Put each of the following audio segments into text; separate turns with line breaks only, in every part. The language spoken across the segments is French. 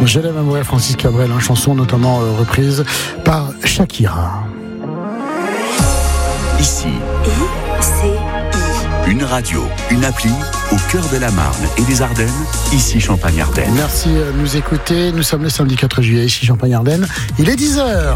Je l'aime à mourir, Francis Cabrel, une chanson notamment reprise par Shakira.
Ici, une radio, une appli au cœur de la Marne et des Ardennes, ici Champagne-Ardenne.
Merci de nous écouter. Nous sommes le samedi 4 juillet, ici Champagne-Ardenne. Il est 10h.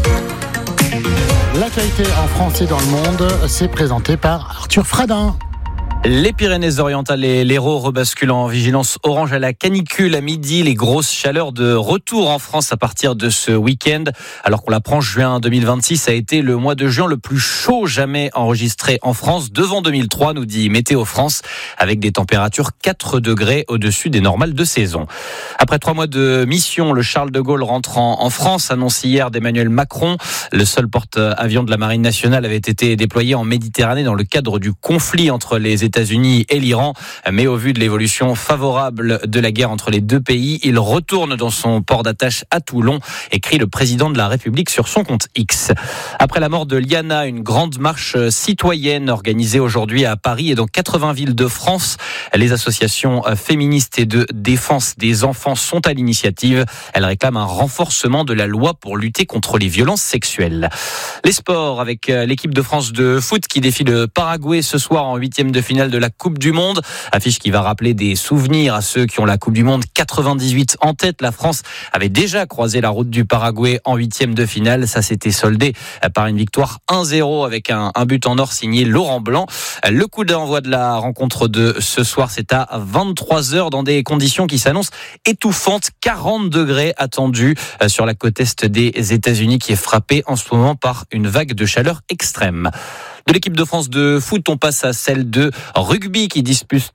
L'actualité en France et dans le monde, c'est présenté par Arthur Fradin.
Les Pyrénées-Orientales et l'Hérault rebasculent en vigilance orange à la canicule à midi. Les grosses chaleurs de retour en France à partir de ce week-end. Alors qu'on l'apprend, juin 2026 a été le mois de juin le plus chaud jamais enregistré en France, devant 2003, nous dit Météo France, avec des températures 4 degrés au-dessus des normales de saison. Après 3 mois de mission, le Charles de Gaulle rentre en France, annonce hier d'Emmanuel Macron. Le seul porte-avions de la Marine nationale avait été déployé en Méditerranée dans le cadre du conflit entre les États-Unis et l'Iran, mais au vu de l'évolution favorable de la guerre entre les deux pays, il retourne dans son port d'attache à Toulon, écrit le président de la République sur son compte X. Après la mort de Liana, une grande marche citoyenne organisée aujourd'hui à Paris et dans 80 villes de France. Les associations féministes et de défense des enfants sont à l'initiative. Elles réclament un renforcement de la loi pour lutter contre les violences sexuelles. Les sports avec l'équipe de France de foot qui défie le Paraguay ce soir en 8e de finale de la Coupe du Monde. Affiche qui va rappeler des souvenirs à ceux qui ont la Coupe du Monde 98 en tête. La France avait déjà croisé la route du Paraguay en 8e de finale. Ça s'était soldé par une victoire 1-0 avec un but en or signé Laurent Blanc. Le coup d'envoi de la rencontre de ce soir, c'est à 23h dans des conditions qui s'annoncent étouffantes. 40 degrés attendus sur la côte est des États-Unis qui est frappée en ce moment par une vague de chaleur extrême. De l'équipe de France de foot, on passe à celle de rugby qui dispute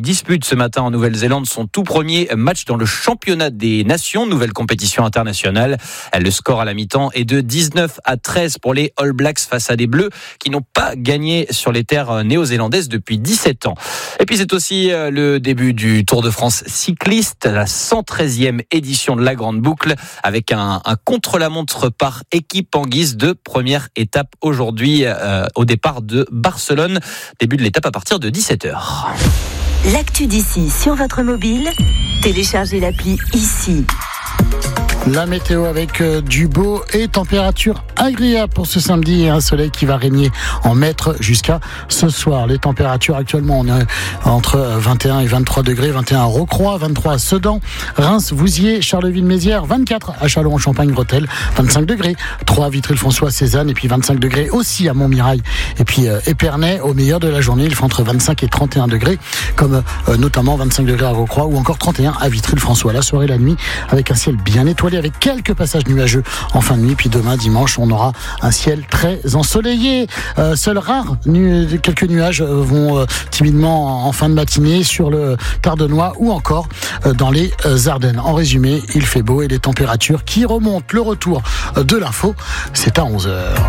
ce matin en Nouvelle-Zélande son tout premier match dans le championnat des nations, nouvelle compétition internationale. Le score à la mi-temps est de 19-13 pour les All Blacks face à des Bleus qui n'ont pas gagné sur les terres néo-zélandaises depuis 17 ans. Et puis c'est aussi le début du Tour de France cycliste, la 113e édition de la Grande Boucle avec un contre-la-montre par équipe en guise de première étape aujourd'hui au départ de Barcelone. Début de l'étape à partir de 17h.
L'actu d'ici sur votre mobile, téléchargez l'appli ici.
La météo avec du beau et température agréable pour ce samedi et un soleil qui va régner en maître jusqu'à ce soir. Les températures actuellement, on est entre 21 et 23 degrés, 21 à Rocroi, 23 à Sedan, Reims, Vouziers, Charleville-Mézières, 24 à Châlons-en-Champagne-Rethel, 25 degrés, 3 à Vitry-le-François, Cézanne et puis 25 degrés aussi à Montmirail et puis Épernay. Au meilleur de la journée, il fait entre 25 et 31 degrés, comme notamment 25 degrés à Rocroi ou encore 31 à Vitry-le-François. La soirée, la nuit, avec un ciel bien étoilé, avec quelques passages nuageux en fin de nuit. Puis demain, dimanche, on aura un ciel très ensoleillé. Seuls rares quelques nuages vont timidement en fin de matinée sur le Tardenois ou encore dans les Ardennes. En résumé, il fait beau et les températures qui remontent. Le retour de l'info, c'est à 11h.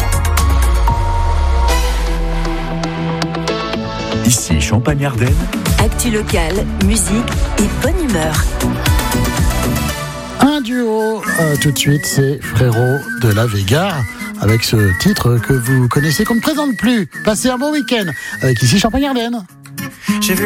Ici Champagne-Ardenne.
Actu locale, musique et bonne humeur.
Un duo, tout de suite, c'est Frérot de la Vega, avec ce titre que vous connaissez qu'on ne présente plus. Passez un bon week-end avec ici Champagne-Ardenne.